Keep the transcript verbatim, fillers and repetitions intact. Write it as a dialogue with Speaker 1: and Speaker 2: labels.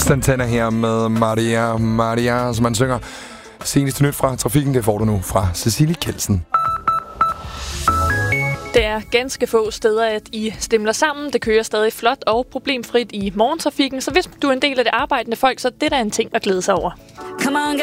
Speaker 1: Santana her med Maria, Maria, som man synger. Seneste nyt fra trafikken, det får du nu fra Cecilie Kjeldsen.
Speaker 2: Det er ganske få steder, at I stemler sammen. Det kører stadig flot og problemfrit i morgentrafikken, så hvis du er en del af det arbejdende folk, så det er da en ting at glæde sig over. Come on,